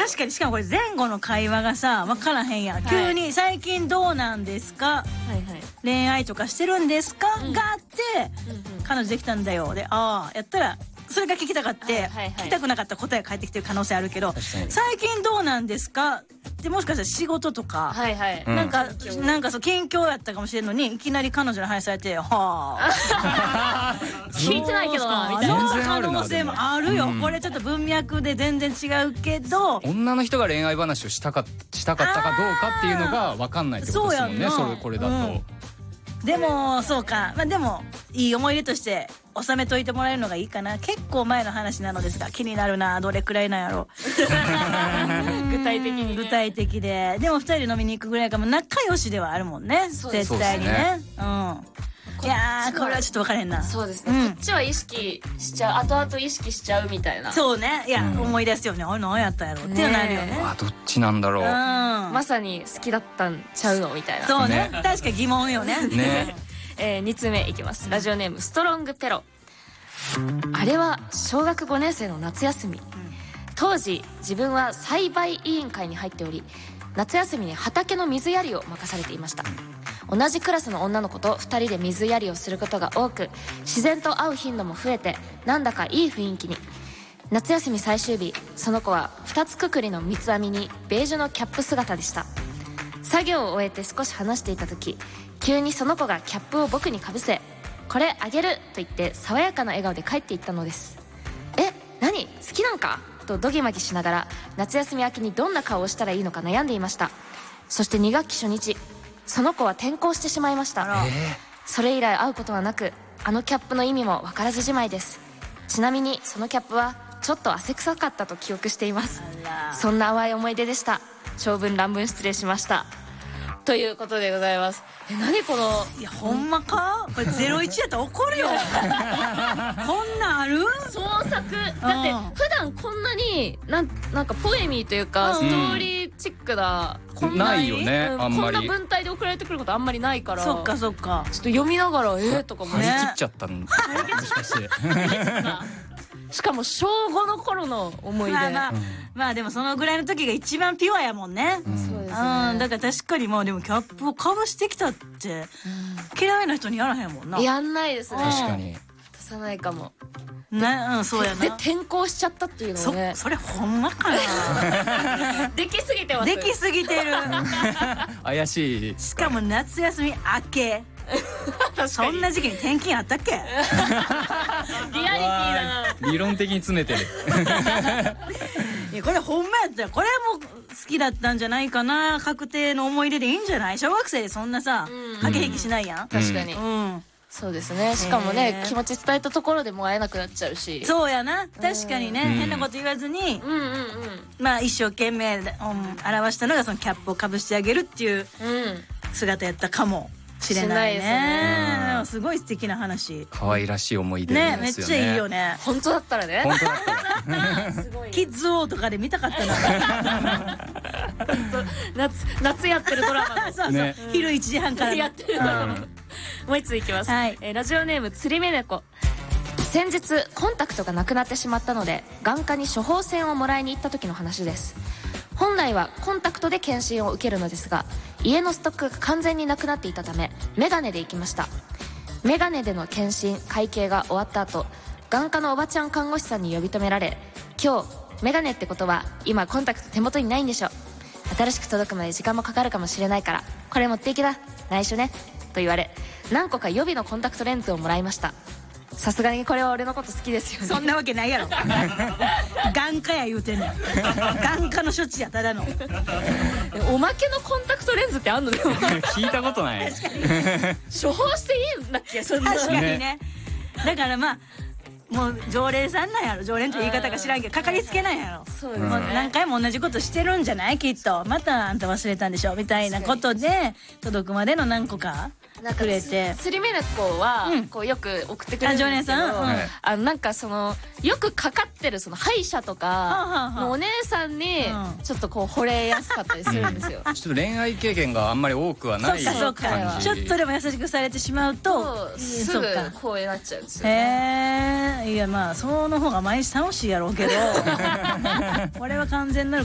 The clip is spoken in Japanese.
確かにしかもこれ前後の会話がさ分からへんやん、急に最近どうなんですか、恋愛とかしてるんですか、があって彼女できたんだよで、ああやったらそれが聞きたかって聞きたくなかった答えが返ってきてる可能性あるけど、最近どうなんですかってもしかしたら仕事とかなんかそう近況やったかもしれんのにいきなり彼女の話されて、はあ聞いてないけどなみたいな可能性もあるよ。これちょっと文脈で全然違うけど、 女の人が恋愛話をしたかったかどうかっていうのが分かんないってことですもんね。これだとでもそうか、まあでもいい思い出として収めといてもらえるのがいいかな。結構前の話なのですが気になるな、どれくらいなんやろ具体的にね、 具体的で、でも2人で飲みに行くぐらいかも仲良しではあるもんね、絶対にね。いやーこれはちょっと分からへんな。 そうですね、こっちは意識しちゃう、後々意識しちゃうみたいな。 そうね、いや思い出すよね、あれ何やったんやろっていうのあるよね。 どっちなんだろう、 まさに好きだったんちゃうのみたいな。 そうね、確か疑問よね。 2通目いきます。ラジオネームストロングペロ。あれは小学5年生の夏休み、当時自分は栽培委員会に入っており、夏休みに畑の水やりを任されていました。同じクラスの女の子と2人で水やりをすることが多く、自然と会う頻度も増えて、なんだかいい雰囲気に。夏休み最終日、その子は2つくくりの三つ編みにベージュのキャップ姿でした。作業を終えて少し話していた時、急にその子がキャップを僕にかぶせ、これあげると言って爽やかな笑顔で帰っていったのです。え、何、好きなんかとドギマギしながら夏休み明けにどんな顔をしたらいいのか悩んでいました。そして2学期初日、その子は転校してしまいました。それ以来会うことはなく、あのキャップの意味も分からずじまいです。ちなみにそのキャップはちょっと汗臭かったと記憶しています。そんな淡い思い出でした。長文乱文失礼しました、ということでございます。何この、 いやほんまか、これ01やったら怒るよこんなんある創作だって普段こんなになんかポエミーというかストーリーチックな、こんなないよね、あんまりこんな文体で送られてくることあんまりないから。 そっかそっか、 ちょっと読みながらとかもね、 張り切っちゃったのもしかしてしかも小5の頃の思い出。 まあでもそのぐらいの時が一番ピュアやもんね。 そうですね。 だから確かにまあでもキャップをかぶしてきたって嫌いな人にやらへんもんな。 やんないですね。 確かに出さないかもね。そうやな。 で転校しちゃったっていうのね。 それほんまかなできすぎてます。 できすぎてる怪しい。 しかも夏休み明けそんな時期に転勤あったっけリアリティだな。 理論的に詰めてるいやこれほんまやったらこれも好きだったんじゃないかな、確定の思い出でいいんじゃない。小学生でそんなさ駆け引きしないやん。 確かに、そうですね。しかもね、気持ち伝えたところでもう会えなくなっちゃうし。 そうやな、確かにね、変なこと言わずにまあ一生懸命表したのがそのキャップをかぶしてあげるっていう姿やったかもしれないね。すごい素敵な話、 可愛らしい思い出ですよね。 めっちゃいいよね。 本当だったらね。 本当だったらすごいキッズ王とかで見たかったな夏やってるドラマのそうそう昼1時半からやってるドラマ。もう一ついきます。ラジオネーム釣り目猫。先日コンタクトがなくなってしまったので眼科に処方箋をもらいに行った時の話です。本来はコンタクトで検診を受けるのですが、家のストックが完全になくなっていたためメガネで行きました。メガネでの検診会計が終わった後、眼科のおばちゃん看護師さんに呼び止められ、今日メガネってことは今コンタクト手元にないんでしょ、新しく届くまで時間もかかるかもしれないからこれ持っていきな、内緒ねと言われ、何個か予備のコンタクトレンズをもらいました。さすがにこれは俺のこと好きですよね。 そんなわけないやろ眼科や言うてんねん眼科の処置やただのおまけのコンタクトレンズってあんのでも聞いたことない処方していいんだっけ。そんな確かにね。だからまあもう常連さんなんやろ、常連って言い方か知らんけどかかりつけなんやろ。 そうですね。 もう何回も同じことしてるんじゃないきっと、またあんた忘れたんでしょみたいなことで届くまでの何個かくれて、 釣り目猫はこうよく送ってくれるんですけど、なんかそのよくかかってるその歯医者とかのお姉さんにちょっとこう惚れやすかったりするんですよ。 ちょっと恋愛経験があんまり多くはない感じ。 そうかちょっとでも優しくされてしまうとすぐこうなっちゃうんですよ。 いやまあその方が毎日楽しいやろうけどこれは完全なる